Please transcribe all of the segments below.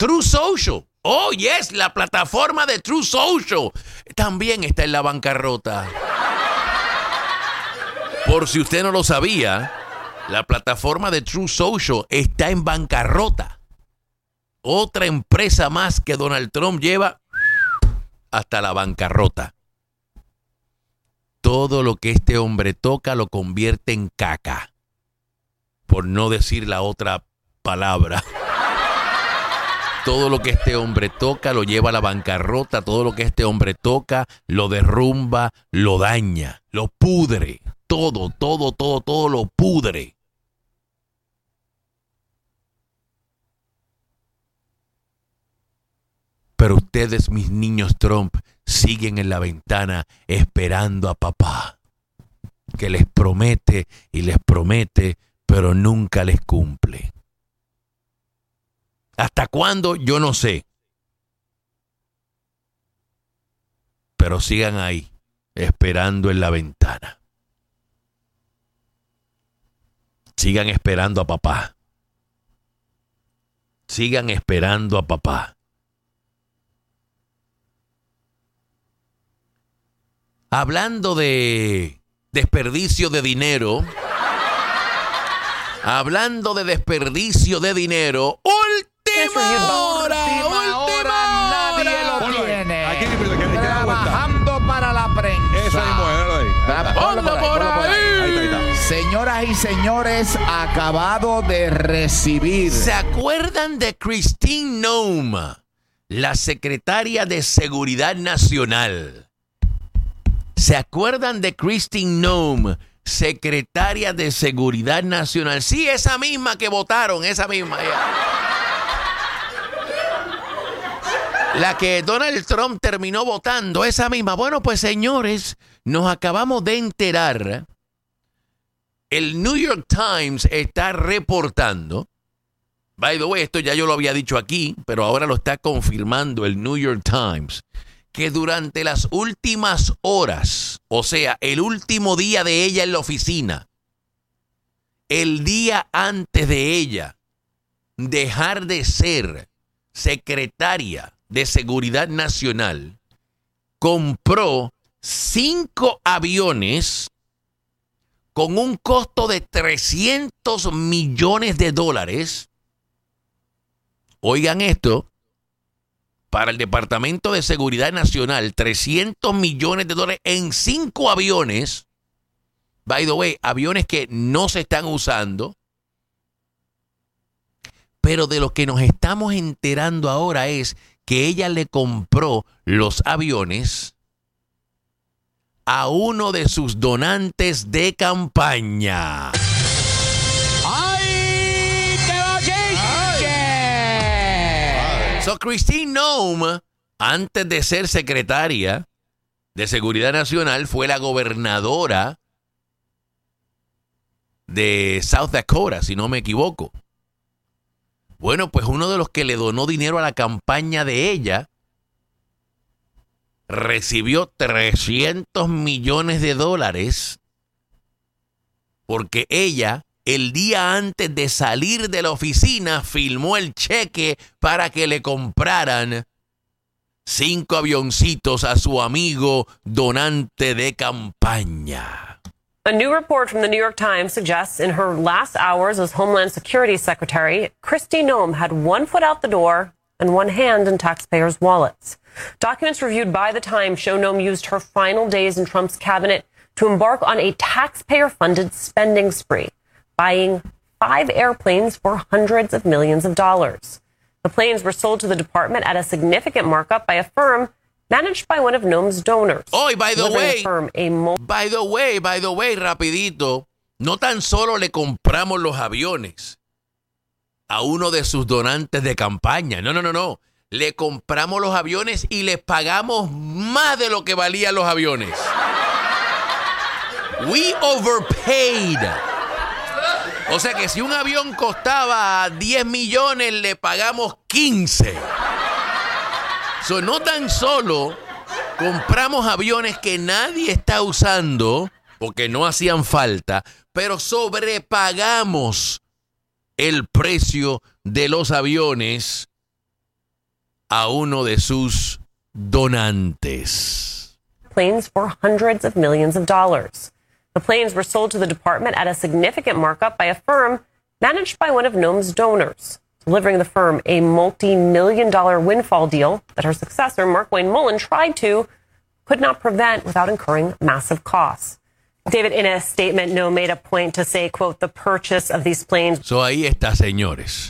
True Social. Oh, yes, la plataforma de True Social también está en la bancarrota. Por si usted no lo sabía, la plataforma de True Social está en bancarrota. Otra empresa más que Donald Trump lleva hasta la bancarrota. Todo lo que este hombre toca lo convierte en caca. Por no decir la otra palabra. Todo lo que este hombre toca lo lleva a la bancarrota. Todo lo que este hombre toca lo derrumba, lo daña, lo pudre. Todo lo pudre. Pero ustedes, mis niños Trump, siguen en la ventana esperando a papá, que les promete y les promete, pero nunca les cumple. ¿Hasta cuándo? Yo no sé. Pero sigan ahí, esperando en la ventana. Sigan esperando a papá. Sigan esperando a papá. Hablando de desperdicio de dinero. Hablando de desperdicio de dinero. ¡Última hora! Nadie lo tiene. Trabajando para la prensa. Esa mismo, Ponlo por ahí. Ahí está. Señoras y señores, acabado de recibir. ¿Se acuerdan de Christine Noem, la secretaria de Seguridad Nacional? ¿Se acuerdan de Christine Noem, secretaria de Seguridad Nacional? Sí, esa misma que votaron, esa misma. La que Donald Trump terminó votando, esa misma. Bueno, pues señores, nos acabamos de enterar. El New York Times está reportando. By the way, esto ya yo lo había dicho aquí, pero ahora lo está confirmando el New York Times. Que durante las últimas horas, o sea, el último día de ella en la oficina, el día antes de ella dejar de ser secretaria de Seguridad Nacional, compró 5 aviones con un costo de $300 millones. Oigan esto. Para el Departamento de Seguridad Nacional, $300 millones en 5 aviones. By the way, aviones que no se están usando. Pero de lo que nos estamos enterando ahora es que ella le compró los aviones a uno de sus donantes de campaña. So, Christine Noem, antes de ser secretaria de Seguridad Nacional, fue la gobernadora de South Dakota, si no me equivoco. Bueno, pues uno de los que le donó dinero a la campaña de ella recibió $300 millones porque ella, el día antes de salir de la oficina, firmó el cheque para que le compraran 5 avioncitos a su amigo donante de campaña. A new report from the New York Times suggests in her last hours as Homeland Security Secretary, Kristi Noem had one foot out the door and one hand in taxpayers' wallets. Documents reviewed by the Times show Noem used her final days in Trump's cabinet to embark on a taxpayer-funded spending spree, buying 5 airplanes for hundreds of millions of dollars. The planes were sold to the department at a significant markup by a firm managed by one of Noem's donors. Oh, y by the way, rapidito, no tan solo le compramos los aviones a uno de sus donantes de campaña. No. Le compramos los aviones y les pagamos más de lo que valían los aviones. We overpaid. O sea que si un avión costaba 10 millones, le pagamos 15. So, no tan solo compramos aviones que nadie está usando porque no hacían falta, pero sobrepagamos el precio de los aviones a uno de sus donantes. Planes for hundreds of millions of dollars. The planes were sold to the department at a significant markup by a firm managed by one of Noem's donors, delivering the firm a multi-million-dollar windfall deal that her successor, Markwayne Mullin, could not prevent without incurring massive costs. David, in a statement, Noem made a point to say, quote, the purchase of these planes. So ahí está, señores.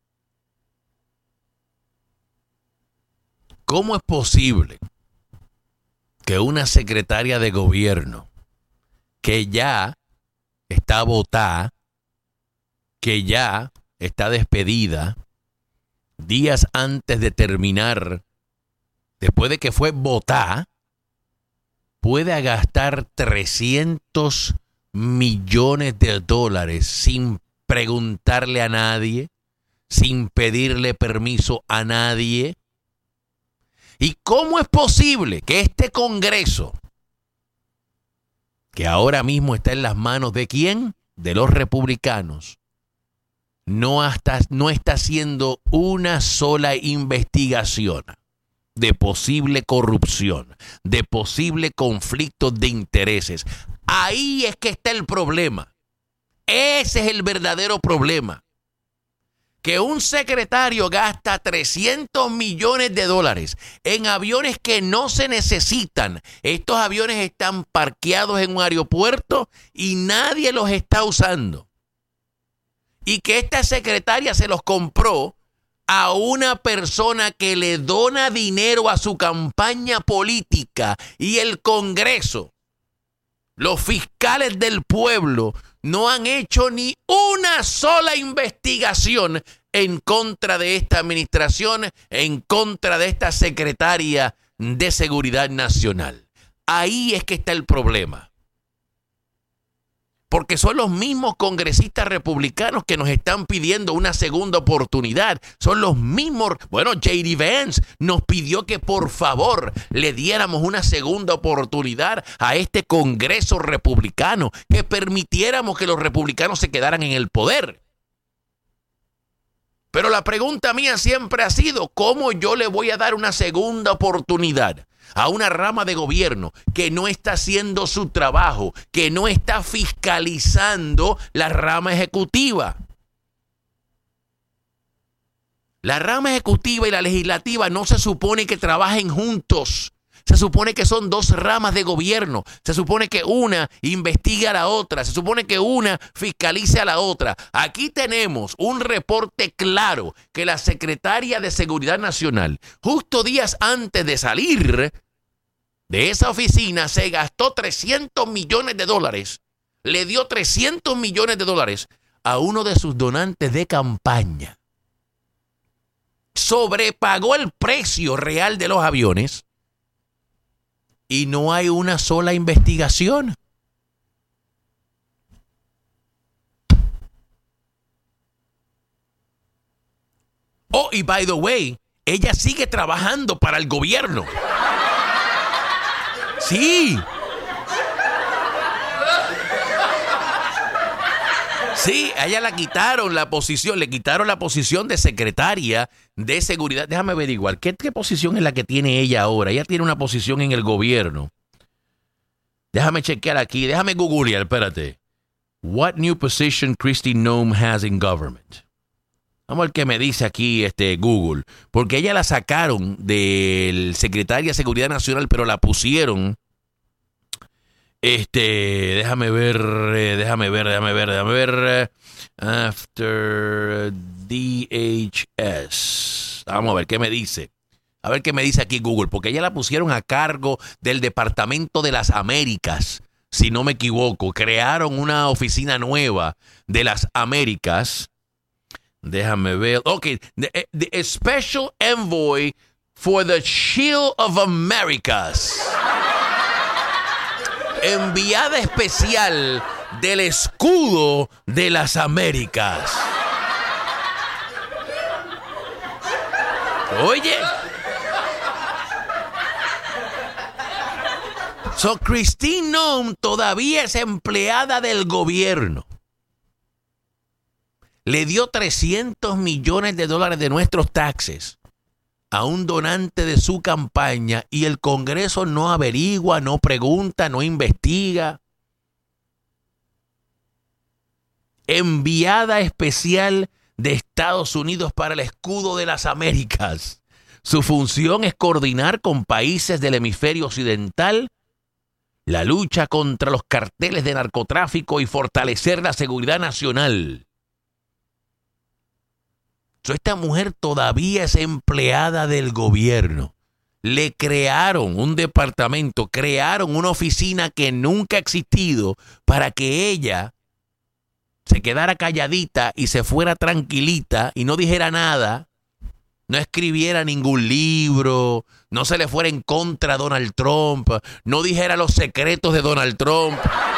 ¿Cómo es posible que una secretaria de gobierno que ya está votada, que ya está despedida, días antes de terminar, después de que fue votada, pueda gastar 300 millones de dólares sin preguntarle a nadie, sin pedirle permiso a nadie? ¿Y cómo es posible que este Congreso, que ahora mismo está en las manos de quién? De los republicanos, no está haciendo una sola investigación de posible corrupción, de posible conflicto de intereses? Ahí es que está el problema. Ese es el verdadero problema. Que un secretario gasta 300 millones de dólares en aviones que no se necesitan. Estos aviones están parqueados en un aeropuerto y nadie los está usando. Y que esta secretaria se los compró a una persona que le dona dinero a su campaña política, y el Congreso, los fiscales del pueblo, no han hecho ni una sola investigación en contra de esta administración, en contra de esta secretaria de Seguridad Nacional. Ahí es que está el problema. Porque son los mismos congresistas republicanos que nos están pidiendo una segunda oportunidad. Son los mismos. Bueno, J.D. Vance nos pidió que por favor le diéramos una segunda oportunidad a este Congreso republicano, que permitiéramos que los republicanos se quedaran en el poder. Pero la pregunta mía siempre ha sido, ¿cómo yo le voy a dar una segunda oportunidad a una rama de gobierno que no está haciendo su trabajo, que no está fiscalizando la rama ejecutiva? La rama ejecutiva y la legislativa no se supone que trabajen juntos. Se supone que son dos ramas de gobierno. Se supone que una investigue a la otra. Se supone que una fiscalice a la otra. Aquí tenemos un reporte claro que la secretaria de Seguridad Nacional, justo días antes de salir de esa oficina, se gastó 300 millones de dólares. Le dio 300 millones de dólares a uno de sus donantes de campaña. Sobrepagó el precio real de los aviones. Y no hay una sola investigación. Oh, y by the way, ella sigue trabajando para el gobierno. Sí. Sí, a ella le quitaron la posición de secretaria de seguridad. Déjame averiguar, ¿qué posición es la que tiene ella ahora? Ella tiene una posición en el gobierno. Déjame chequear aquí, déjame googlear, espérate. What new position Kristi Noem has in government? Vamos a ver qué me dice aquí Google. Porque ella la sacaron del secretaria de Seguridad Nacional, pero la pusieron... déjame ver. After DHS. Vamos a ver qué me dice. A ver qué me dice aquí Google. Porque ella la pusieron a cargo del Departamento de las Américas, si no me equivoco. Crearon una oficina nueva de las Américas. Déjame ver. Ok. The Special Envoy for the Shield of Americas. Enviada especial del escudo de las Américas. Oye. So, Kristi Noem todavía es empleada del gobierno. Le dio 300 millones de dólares de nuestros taxes a un donante de su campaña y el Congreso no averigua, no pregunta, no investiga. Enviada especial de Estados Unidos para el escudo de las Américas. Su función es coordinar con países del hemisferio occidental la lucha contra los carteles de narcotráfico y fortalecer la seguridad nacional. Esta mujer todavía es empleada del gobierno. Le crearon un departamento, crearon una oficina que nunca ha existido para que ella se quedara calladita y se fuera tranquilita y no dijera nada, no escribiera ningún libro, no se le fuera en contra a Donald Trump, no dijera los secretos de Donald Trump.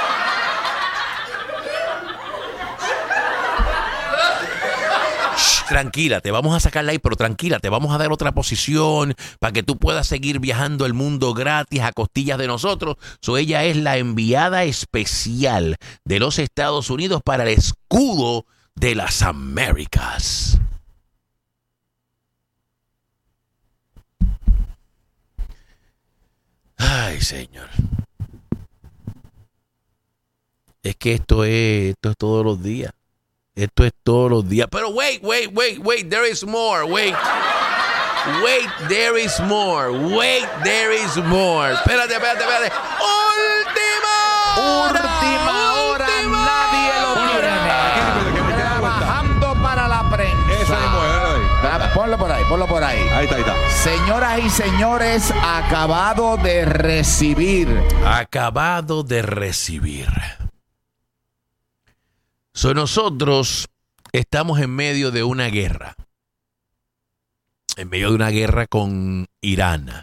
Tranquila, te vamos a sacarla ahí, pero tranquila, te vamos a dar otra posición para que tú puedas seguir viajando el mundo gratis a costillas de nosotros. Ella es la enviada especial de los Estados Unidos para el escudo de las Américas. Ay, señor. Es que esto es todos los días. Esto es todos los días. Pero wait, there is more. Wait, there is more. Espérate. Última hora, nadie lo tiene. Trabajando para la prensa. Ponlo por ahí. Ahí está. Señoras y señores, acabado de recibir. Nosotros estamos en medio de una guerra. En medio de una guerra con Irán.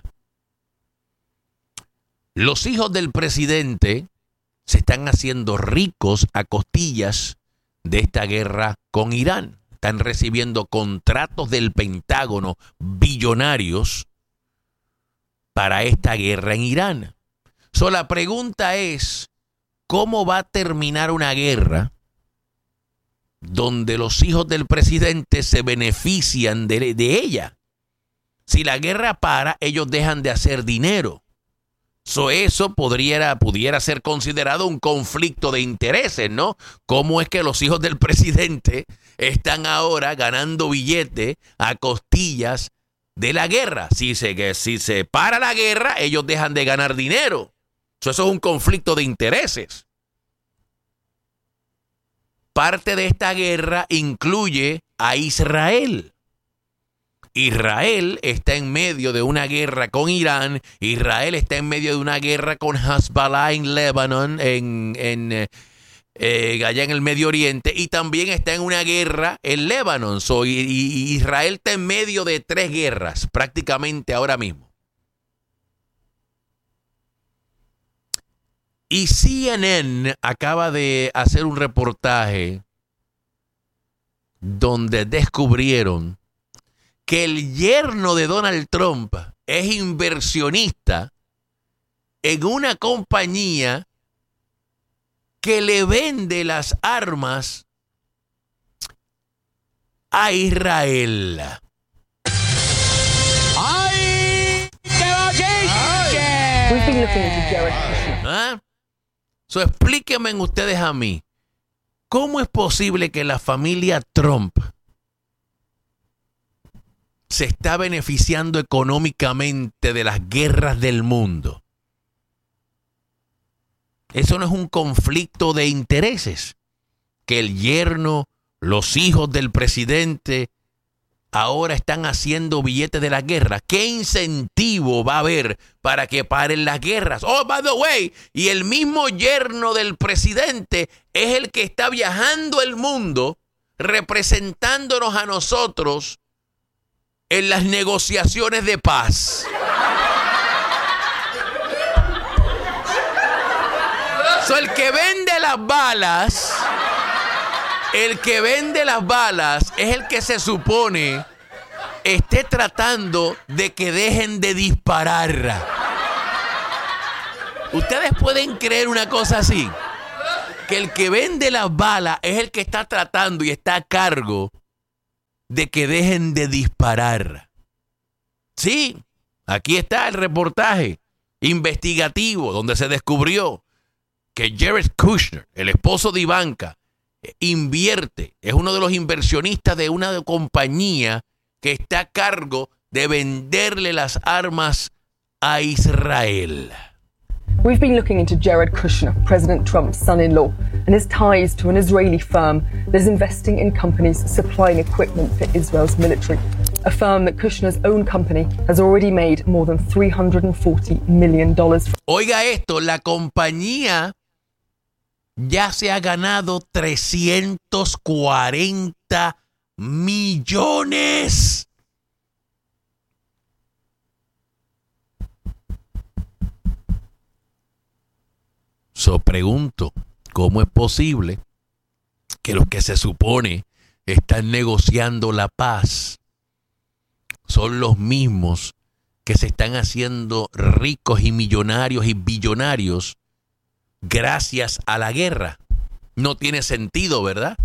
Los hijos del presidente se están haciendo ricos a costillas de esta guerra con Irán. Están recibiendo contratos del Pentágono billonarios para esta guerra en Irán. La pregunta es, ¿cómo va a terminar una guerra donde los hijos del presidente se benefician de ella? Si la guerra para, ellos dejan de hacer dinero. Eso pudiera ser considerado un conflicto de intereses, ¿no? ¿Cómo es que los hijos del presidente están ahora ganando billetes a costillas de la guerra? Si se para la guerra, ellos dejan de ganar dinero. Eso es un conflicto de intereses. Parte de esta guerra incluye a Israel. Israel está en medio de una guerra con Irán. Israel está en medio de una guerra con Hezbollah en Lebanon, allá en el Medio Oriente. Y también está en una guerra en Lebanon. Israel está en medio de 3 guerras prácticamente ahora mismo. Y CNN acaba de hacer un reportaje donde descubrieron que el yerno de Donald Trump es inversionista en una compañía que le vende las armas a Israel. ¡Ay! ¡Qué bochinche! ¿Ah? Explíquenme ustedes a mí, ¿cómo es posible que la familia Trump se está beneficiando económicamente de las guerras del mundo? Eso no es un conflicto de intereses. Que el yerno, los hijos del presidente, ahora están haciendo billetes de la guerra. ¿Qué incentivo va a haber para que paren las guerras? Oh, by the way, y el mismo yerno del presidente es el que está viajando el mundo representándonos a nosotros en las negociaciones de paz. El que vende las balas es el que se supone esté tratando de que dejen de disparar. ¿Ustedes pueden creer una cosa así? Que el que vende las balas es el que está tratando y está a cargo de que dejen de disparar. Sí, aquí está el reportaje investigativo donde se descubrió que Jared Kushner, el esposo de Ivanka, invierte, es uno de los inversionistas de una compañía que está a cargo de venderle las armas a Israel. We've been looking into Jared Kushner, President Trump's son-in-law, and his ties to an Israeli firm that is investing in companies supplying equipment for Israel's military. A firm that Kushner's own company has already made more than $340 million. Oiga esto, la compañía ya se ha ganado 340 millones. Pregunto, ¿cómo es posible que los que se supone están negociando la paz son los mismos que se están haciendo ricos y millonarios y billonarios gracias a la guerra? No tiene sentido, ¿verdad?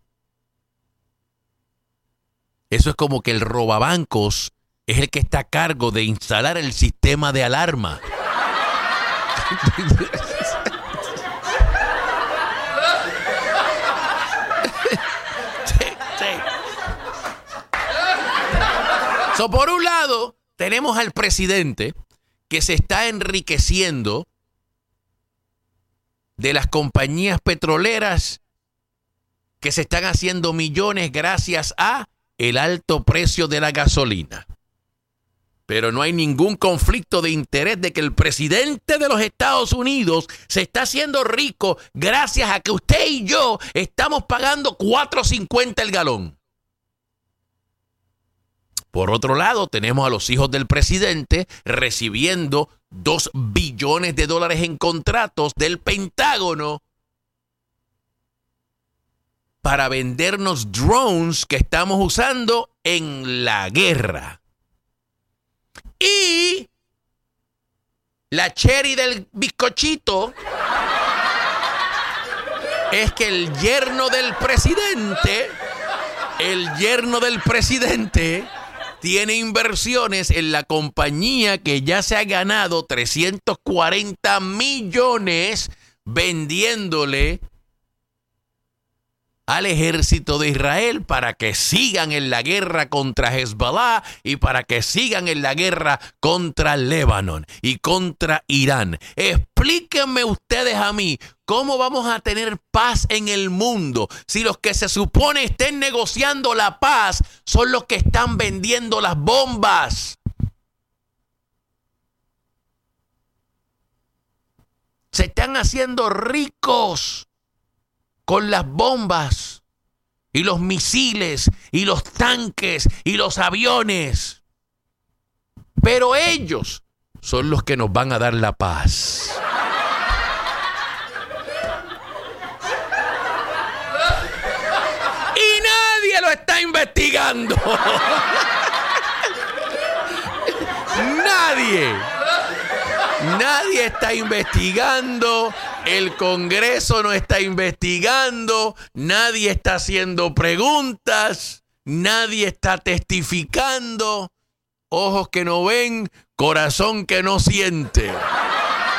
Eso es como que el robabancos es el que está a cargo de instalar el sistema de alarma. Por un lado, tenemos al presidente que se está enriqueciendo de las compañías petroleras que se están haciendo millones gracias a el alto precio de la gasolina. Pero no hay ningún conflicto de interés de que el presidente de los Estados Unidos se está haciendo rico gracias a que usted y yo estamos pagando $4.50 el galón. Por otro lado, tenemos a los hijos del presidente recibiendo $2 billones en contratos del Pentágono para vendernos drones que estamos usando en la guerra. Y la cherry del bizcochito es que el yerno del presidente tiene inversiones en la compañía que ya se ha ganado 340 millones vendiéndole al ejército de Israel para que sigan en la guerra contra Hezbollah y para que sigan en la guerra contra Líbano y contra Irán. Explíquenme ustedes a mí cómo vamos a tener paz en el mundo si los que se supone estén negociando la paz son los que están vendiendo las bombas. Se están haciendo ricos con las bombas y los misiles y los tanques y los aviones. Pero ellos son los que nos van a dar la paz. Y nadie lo está investigando. Nadie está investigando. El Congreso no está investigando, nadie está haciendo preguntas, nadie está testificando. Ojos que no ven, corazón que no siente.